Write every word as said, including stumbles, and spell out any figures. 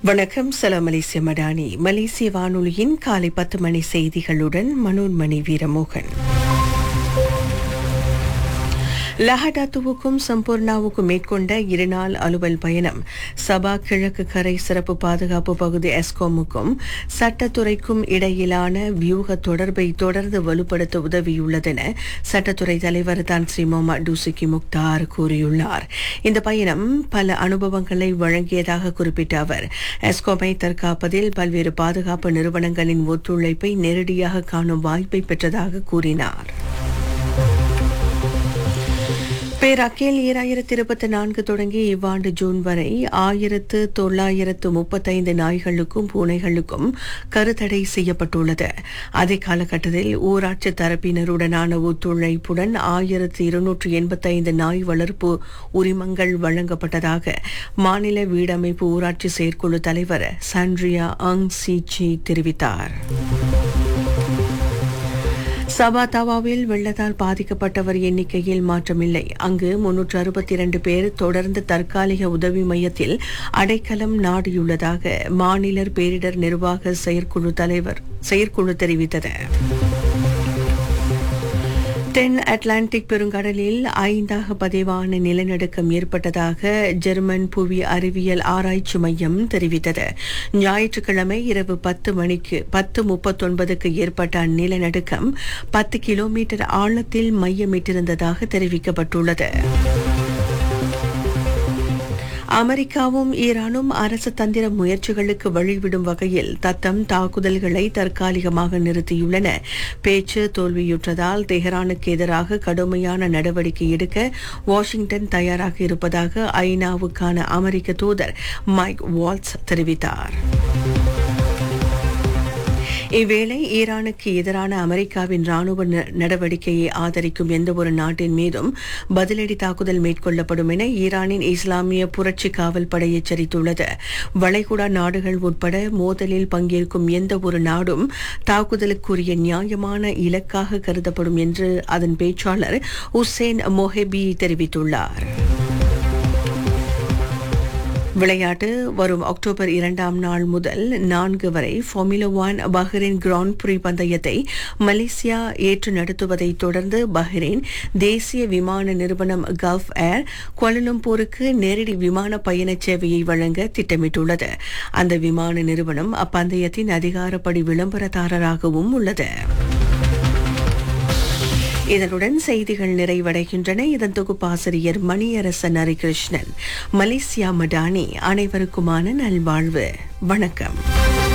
வணக்கம். சலாம் மலேசிய மடானி. மலேசிய வானொலியின் காலை பத்து மணி செய்திகளுடன் மனோன்மணி வீரமோகன். லஹடாத்துவுக்கும் சம்பூர்ணாவுக்கும் மேற்கொண்ட இருநாள் அலுவல் பயணம் சபா கிழக்கு கரை சிறப்பு பாதுகாப்பு பகுதி எஸ்கோமுக்கும் சட்டத்துறைக்கும் இடையிலான வியூக தொடர்பை தொடர்ந்து வலுப்படுத்த உதவியுள்ளதென சட்டத்துறை தலைவர் தான் ஸ்ரீ முகமது டூசிகி முக்தார் கூறியுள்ளார். இந்த பயணம் பல அனுபவங்களை வழங்கியதாக குறிப்பிட்ட அவர், எஸ்கோமை தற்காப்பதில் பல்வேறு பாதுகாப்பு நிறுவனங்களின் ஒத்துழைப்பை நேரடியாக காணும் வாய்ப்பை பெற்றதாக கூறினார். பேராக்கில் ஈராயிரத்தி இருபத்தி நான்கு தொடங்கி இவ்வாண்டு ஜூன் வரை ஆயிரத்து தொள்ளாயிரத்து முப்பத்தைந்து நாய்களுக்கும் பூனைகளுக்கும் கருத்தடை செய்யப்பட்டுள்ளது. அதே காலகட்டத்தில் ஊராட்சி தரப்பினருடனான ஒத்துழைப்புடன் ஆயிரத்து இருநூற்று எண்பத்தைந்து நாய் வளர்ப்பு உரிமங்கள் வழங்கப்பட்டதாக மாநில வீடமைப்பு ஊராட்சி செயற்குழு தலைவர் சாண்ட்ரியா அங் சீச்சி தெரிவித்தார். சபாதாவாவில் வெள்ளத்தால் பாதிக்கப்பட்டவர் எண்ணிக்கையில் மாற்றமில்லை. அங்கு முன்னூற்று அறுபத்தி இரண்டு பேர் தொடர்ந்து தற்காலிக உதவி மையத்தில் அடைக்கலம் நாடியுள்ளதாக மாநில பேரிடர் நிர்வாக செயற்குழு தலைவர் செயற்குழு தெரிவித்தது. தென் அட்லாண்டிக் பெருங்கடலில் ஐந்தாக பதிவான நிலநடுக்கம் ஏற்பட்டதாக ஜெர்மன் புவி அறிவியல் ஆராய்ச்சி மையம் தெரிவித்தது. ஞாயிற்றுக்கிழமை இரவு பத்து மணிக்கு பத்து முப்பத்தொன்பதுக்கு ஏற்பட்ட அந்நிலநடுக்கம் பத்து கிலோமீட்டர் ஆழத்தில் மையமிட்டிருந்ததாக தெரிவிக்கப்பட்டுள்ளது. அமெரிக்காவும் ஈரானும் அரசு தந்திர முயற்சிகளுக்கு வழிவிடும் வகையில் தத்தம் தாக்குதல்களை தற்காலிகமாக நிறுத்தியுள்ளன. பேச்சு தோல்வியுற்றதால் தெஹரானுக்கு எதிராக கடுமையான நடவடிக்கை எடுக்க வாஷிங்டன் தயாராக இருப்பதாக ஐநாவுக்கான அமெரிக்க தூதர் மைக் வால்ட்ஸ் தெரிவித்தார். இவ்வேளை ஈரானுக்கு எதிரான அமெரிக்காவின் ராணுவ நடவடிக்கையை ஆதரிக்கும் எந்தவொரு நாட்டின் மீதும் பதிலடி தாக்குதல் மேற்கொள்ளப்படும் என ஈரானின் இஸ்லாமிய புரட்சி காவல் படை எச்சரித்துள்ளது. வளைகுடா நாடுகள் உட்பட மோதலில் பங்கேற்கும் எந்த ஒரு நாடும் தாக்குதலுக்குரிய நியாயமான இலக்காக கருதப்படும் என்று அதன் பேச்சாளர் ஹுசேன் மொஹெபி தெரிவித்துள்ளார். விளையாட்டு. வரும் அக்டோபர் இரண்டாம் நாள் முதல் நான்கு வரை ஃபார்முலா ஒன் பஹ்ரைன் கிராண்ட் பிரி பந்தயத்தை மலேசியா ஏற்று நடத்துவதை தொடர்ந்து பஹ்ரைன் தேசிய விமான நிறுவனம் கல்ஃப் ஏர் கோலாலம்பூருக்கு நேரடி விமான பயண சேவையை வழங்க திட்டமிட்டுள்ளது. அந்த விமான நிறுவனம் அப்பந்தயத்தின் அதிகாரப்படி விளம்பரதாரராகவும் உள்ளது. இதனுடன் செய்திகள் நிறைவடைகின்றன. இதன் தொகுப்பாசிரியர் மணியரசன் ஹரிகிருஷ்ணன். மலேசியா மடானி. அனைவருக்குமான நல்வாழ்வு. வணக்கம்.